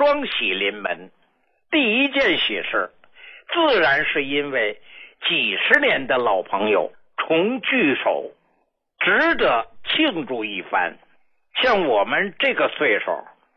双喜临门。第一件喜事自然是因为几十年的老朋友重聚首，值得庆祝一番。像我们这个岁数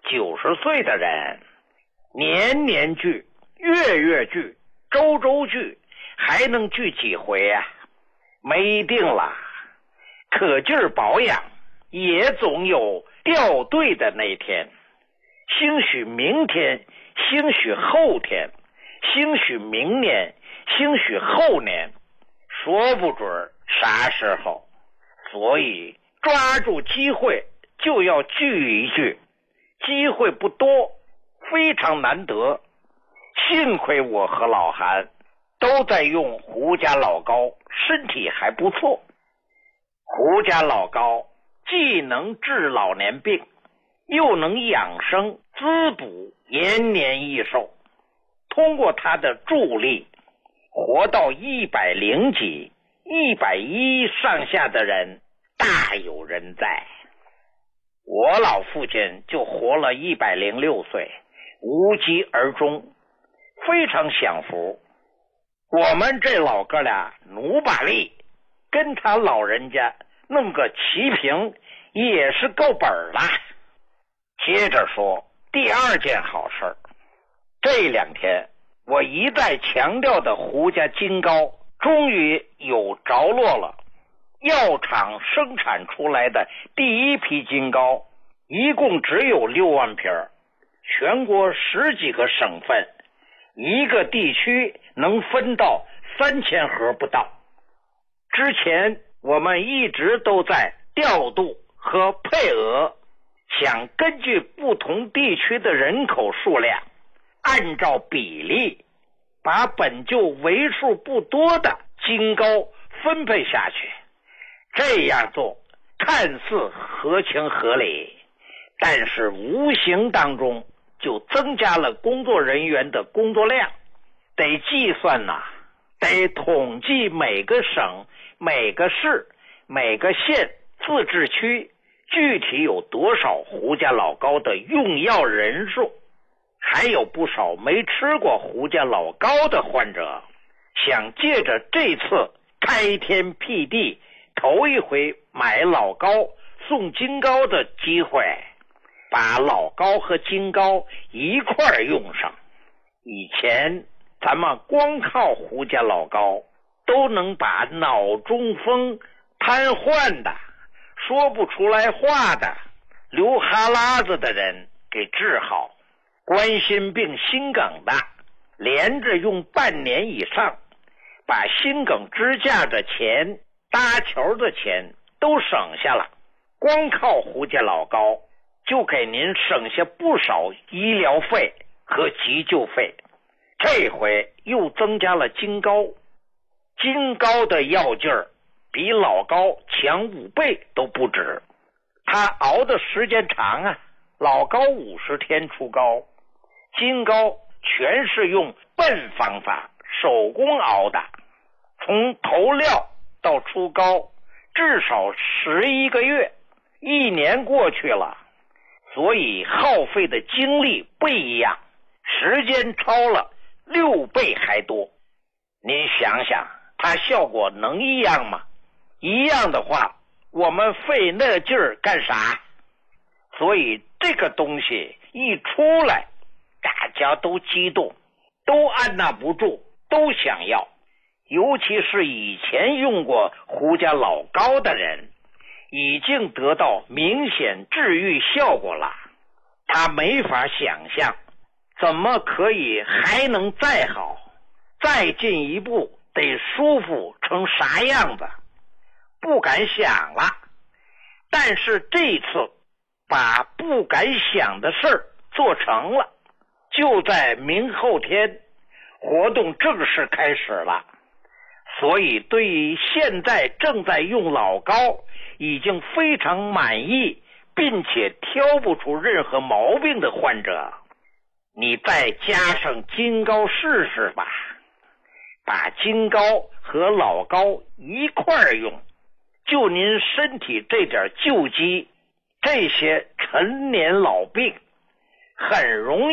90岁的人，年年聚，月月聚，周周聚，还能聚几回啊？没定了，可劲儿保养，也总有掉队的那天。兴许明天，兴许后天，兴许明年，兴许后年，说不准啥时候。所以抓住机会就要聚一聚，机会不多，非常难得。幸亏我和老韩都在用胡家老膏，身体还不错。胡家老膏既能治老年病，又能养生滋补，延年益寿。通过它的助力，活到100几、110上下的人大有人在。我老父亲就活了106岁，无疾而终，非常享福。我们这老哥俩努把力，跟他老人家弄个齐平，也是够本了。接着说第二件好事，这2天我一再强调的胡家金膏终于有着落了。药厂生产出来的第一批金膏一共只有6万瓶，全国10几个省份，一个地区能分到3000盒不到。之前我们一直都在调度和配额，想根据不同地区的人口数量，按照比例把本就为数不多的金膏分配下去。这样做看似合情合理，但是无形当中就增加了工作人员的工作量。得计算得统计每个省、每个市、每个县、自治区具体有多少胡家老膏的用药人数。还有不少没吃过胡家老膏的患者，想借着这次开天辟地头一回买老膏送金膏的机会，把老膏和金膏一块用上。以前咱们光靠胡家老膏都能把脑中风、瘫痪的、说不出来话的、流哈喇子的人给治好，冠心病、心梗的连着用半年以上，把心梗支架的钱、搭桥的钱都省下了。光靠胡家老膏就给您省下不少医疗费和急救费。这回又增加了金膏，金膏的药劲儿比老膏强5倍都不止。它熬的时间长老膏50天出膏，金膏全是用笨方法手工熬的，从投料到出膏至少11个月，1年过去了，所以耗费的精力不一样，时间超了6倍还多。您想想，它效果能一样吗？一样的话，我们费那劲儿干啥？所以这个东西一出来，大家都激动，都按捺不住，都想要。尤其是以前用过胡家老膏的人，已经得到明显治愈效果了。他没法想象怎么可以还能再好，再进一步得舒服成啥样子，不敢想了。但是这次把不敢想的事儿做成了，就在明后天活动正式开始了。所以对于现在正在用老膏已经非常满意并且挑不出任何毛病的患者，你再加上金膏试试吧。把金膏和老膏一块用，就您身体这点旧疾，这些陈年老病很容易